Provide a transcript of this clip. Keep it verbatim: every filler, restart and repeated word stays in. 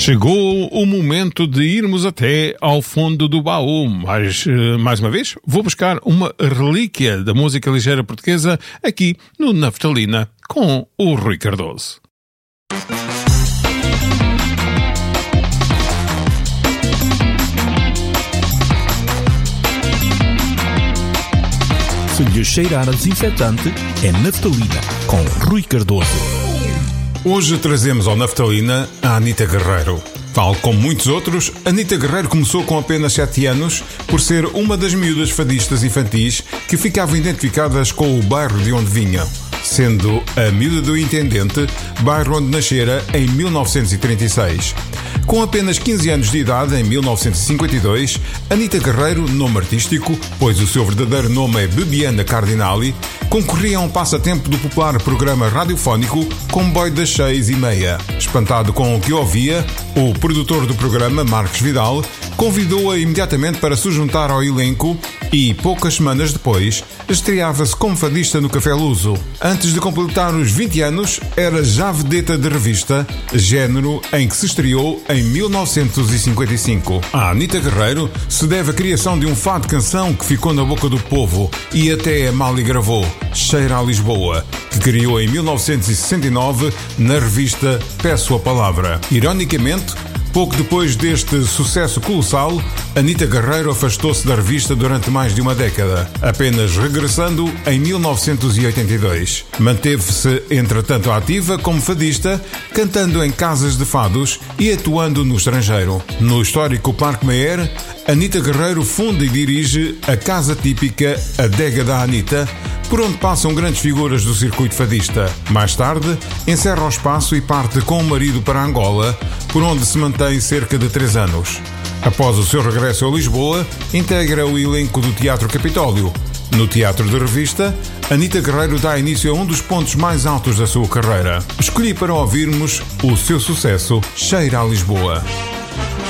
Chegou o momento de irmos até ao fundo do baú, mas, mais uma vez, vou buscar uma relíquia da música ligeira portuguesa aqui no Naftalina, com o Rui Cardoso. Se lhe cheirar a desinfetante, é Naftalina, com Rui Cardoso. Hoje trazemos ao Naftalina a Anita Guerreiro. Tal como muitos outros, Anita Guerreiro começou com apenas sete anos por ser uma das miúdas fadistas infantis que ficavam identificadas com o bairro de onde vinham, sendo a miúda do Intendente, bairro onde nascera em mil novecentos e trinta e seis. Com apenas quinze anos de idade, em mil novecentos e cinquenta e dois, Anita Guerreiro, nome artístico, pois o seu verdadeiro nome é Bebiana Cardinali, concorria a um passatempo do popular programa radiofónico Comboio das Seis e Meia. Espantado com o que ouvia, o produtor do programa, Marcos Vidal, convidou-a imediatamente para se juntar ao elenco e, poucas semanas depois, estreava-se como fadista no Café Luso. Antes de completar os vinte anos, era já vedeta de revista, género em que se estreou em mil novecentos e cinquenta e cinco. A Anita Guerreiro se deve à criação de um fado canção que ficou na boca do povo e até a Mali gravou, Cheira a Lisboa, que criou em mil novecentos e sessenta e nove na revista Peço a Palavra. Ironicamente, pouco depois deste sucesso colossal, Anita Guerreiro afastou-se da revista durante mais de uma década, apenas regressando em mil novecentos e oitenta e dois. Manteve-se, entretanto, ativa como fadista, cantando em casas de fados e atuando no estrangeiro. No histórico Parque Mayer, Anita Guerreiro funda e dirige a casa típica Adega da Anita, por onde passam grandes figuras do circuito fadista. Mais tarde, encerra o espaço e parte com o marido para Angola, por onde se mantém cerca de três anos. Após o seu regresso a Lisboa, integra o elenco do Teatro Capitólio. No teatro de revista, Anita Guerreiro dá início a um dos pontos mais altos da sua carreira. Escolhi para ouvirmos o seu sucesso, Cheira a Lisboa.